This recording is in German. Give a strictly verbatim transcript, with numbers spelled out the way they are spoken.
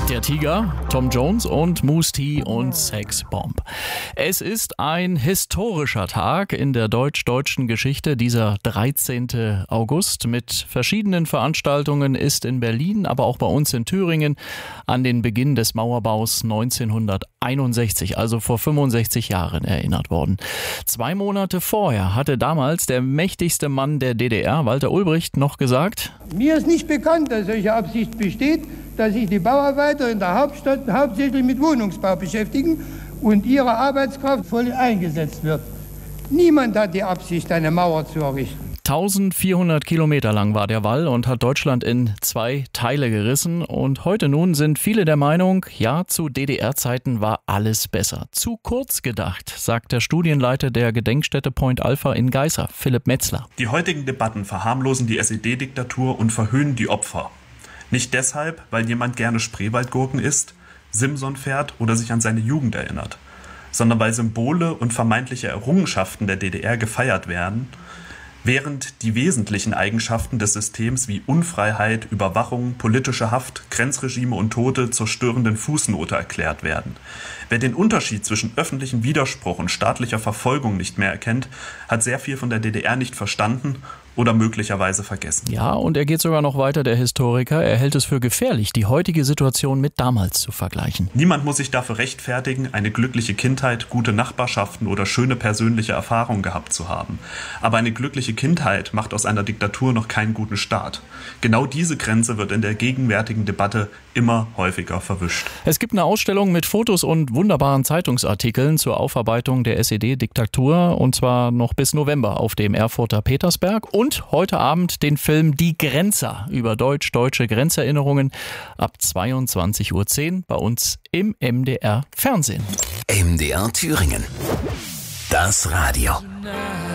Der Tiger, Tom Jones und Mousse T und Sex Bomb. Es ist ein historischer Tag in der deutsch-deutschen Geschichte. Dieser dreizehnten August mit verschiedenen Veranstaltungen ist in Berlin, aber auch bei uns in Thüringen an den Beginn des Mauerbaus neunzehnhunderteinundsechzig, also vor fünfundsechzig Jahren, erinnert worden. Zwei Monate vorher hatte damals der mächtigste Mann der D D R, Walter Ulbricht, noch gesagt: Mir ist nicht bekannt, dass solche Absicht besteht, dass sich die Bauarbeiter in der Hauptstadt hauptsächlich mit Wohnungsbau beschäftigen und ihre Arbeitskraft voll eingesetzt wird. Niemand hat die Absicht, eine Mauer zu errichten. eintausendvierhundert Kilometer lang war der Wall und hat Deutschland in zwei Teile gerissen. Und heute nun sind viele der Meinung, ja, zu D D R-Zeiten war alles besser. Zu kurz gedacht, sagt der Studienleiter der Gedenkstätte Point Alpha in Geisa, Philipp Metzler. Die heutigen Debatten verharmlosen die S E D-Diktatur und verhöhnen die Opfer. Nicht deshalb, weil jemand gerne Spreewaldgurken isst, Simson fährt oder sich an seine Jugend erinnert, sondern weil Symbole und vermeintliche Errungenschaften der D D R gefeiert werden, während die wesentlichen Eigenschaften des Systems wie Unfreiheit, Überwachung, politische Haft, Grenzregime und Tote zur störenden Fußnote erklärt werden. Wer den Unterschied zwischen öffentlichem Widerspruch und staatlicher Verfolgung nicht mehr erkennt, hat sehr viel von der D D R nicht verstanden oder möglicherweise vergessen. Ja, und er geht sogar noch weiter, der Historiker. Er hält es für gefährlich, die heutige Situation mit damals zu vergleichen. Niemand muss sich dafür rechtfertigen, eine glückliche Kindheit, gute Nachbarschaften oder schöne persönliche Erfahrungen gehabt zu haben. Aber eine glückliche Kindheit macht aus einer Diktatur noch keinen guten Staat. Genau diese Grenze wird in der gegenwärtigen Debatte immer häufiger verwischt. Es gibt eine Ausstellung mit Fotos und wunderbaren Zeitungsartikeln zur Aufarbeitung der S E D-Diktatur, und zwar noch bis November auf dem Erfurter Petersberg. Und Und heute Abend den Film Die Grenzer über deutsch-deutsche Grenzerinnerungen ab zweiundzwanzig Uhr zehn bei uns im M D R Fernsehen. M D R Thüringen. Das Radio.